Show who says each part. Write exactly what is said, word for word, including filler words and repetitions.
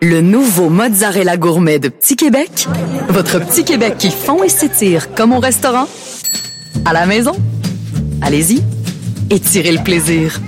Speaker 1: Le nouveau mozzarella gourmet de Petit Québec. Votre Petit Québec qui fond et s'étire comme au restaurant. À la maison. Allez-y. Étirez le plaisir.